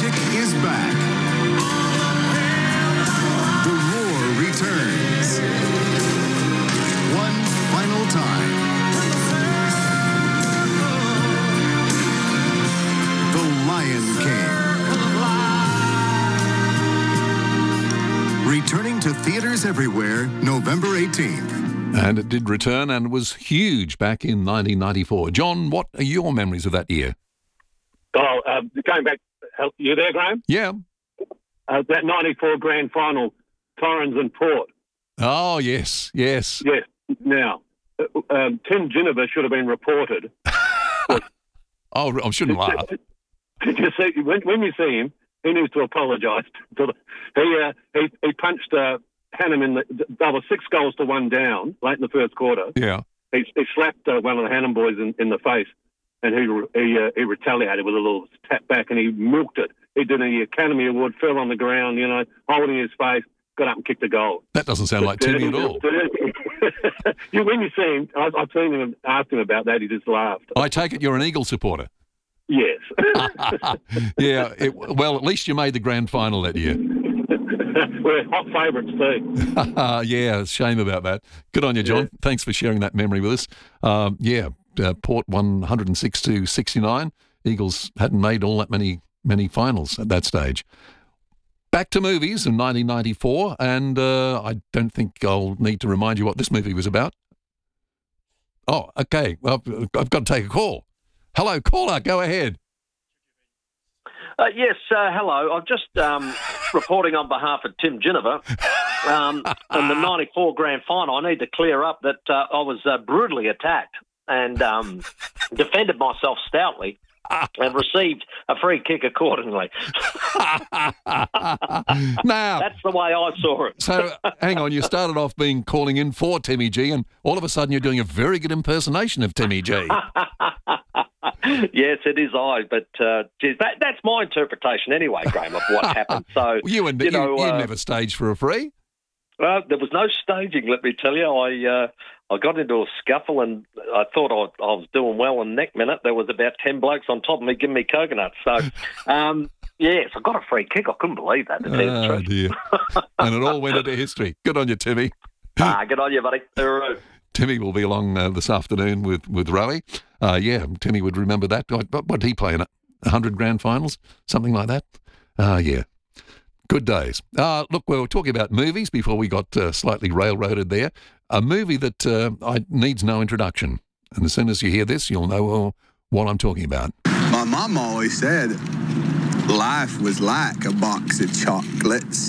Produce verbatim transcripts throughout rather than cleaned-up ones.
magic is back. The roar returns. One final time. The Lion King. Returning to theaters everywhere, November eighteenth. And it did return and was huge back in nineteen ninety-four. John, what are your memories of that year? Oh, uh, going back, you there, Graham? Yeah. Uh, that ninety-four grand final, Torrens and Port. Oh, yes, yes. Yes. Now, uh, um, Tim Ginniver should have been reported. Oh, I shouldn't laugh. Did you see, when, when you see him, he needs to apologise. To the, he, uh, he he punched uh, Hannum in the... They were six goals to one down late in the first quarter. Yeah. He, he slapped uh, one of the Hannum boys in, in the face. And he he, uh, he retaliated with a little tap back, and he milked it. He did an Academy Award, fell on the ground, you know, holding his face, got up and kicked a goal. That doesn't sound like Timmy at all. you, when you see him, I've, I've seen him and asked him about that. He just laughed. I take it you're an Eagle supporter. Yes. yeah. It, well, at least you made the grand final that year. We're hot favourites too. yeah, shame about that. Good on you, John. Yeah. Thanks for sharing that memory with us. Um, yeah. Uh, Port one hundred six to sixty-nine. Eagles hadn't made all that many many finals at that stage. Back to movies in nineteen ninety-four, and uh, I don't think I'll need to remind you what this movie was about. Oh, okay. Well, I've got to take a call. Hello, caller. Go ahead. Uh, yes, uh, hello. I'm just um, reporting on behalf of Tim Ginniver. Um, in the ninety-four grand final, I need to clear up that uh, I was uh, brutally attacked and um, defended myself stoutly and received a free kick accordingly. Now, that's the way I saw it. So, hang on, you started off being calling in for Timmy G, and all of a sudden you're doing a very good impersonation of Timmy G. Yes, it is I, but uh, geez, that, that's my interpretation anyway, Graham, of what happened. So you and you, know, you, you uh, never staged for a free. Uh, there was no staging, let me tell you. I uh, I got into a scuffle and I thought I, I was doing well in the next minute. There was about ten blokes on top of me giving me coconuts. So, um, yes, I got a free kick. I couldn't believe that. To tell you the Oh, truth. dear. And it all went into history. Good on you, Timmy. Ah, good on you, buddy. Hooroo. Timmy will be along uh, this afternoon with, with Rowie. Uh, yeah, Timmy would remember that. What, what did he play in it? one hundred grand finals? Something like that? Ah, uh, yeah. Good days. Uh, look, we were talking about movies before we got uh, slightly railroaded there. A movie that uh, I, needs no introduction. And as soon as you hear this, you'll know uh, what I'm talking about. My mom always said life was like a box of chocolates.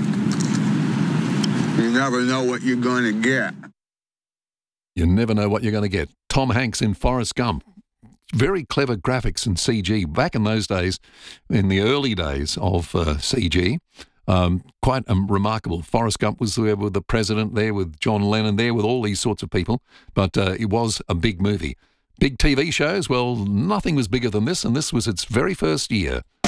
You never know what you're going to get. You never know what you're going to get. Tom Hanks in Forrest Gump. Very clever graphics and C G. Back in those days, in the early days of uh, C G, um, quite um, remarkable. Forrest Gump was there with the president, there with John Lennon, there with all these sorts of people. But uh, it was a big movie. Big T V shows, well, nothing was bigger than this, and this was its very first year.